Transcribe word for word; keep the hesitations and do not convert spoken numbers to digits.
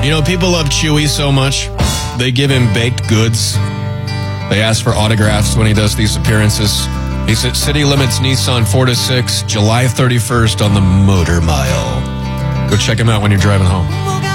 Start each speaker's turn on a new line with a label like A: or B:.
A: You know, people love Chewy so much, they give him baked goods. They ask for autographs when he does these appearances. He's at City Limits Nissan four to six, July thirty-first on the Motor Mile. Go check him out when you're driving home.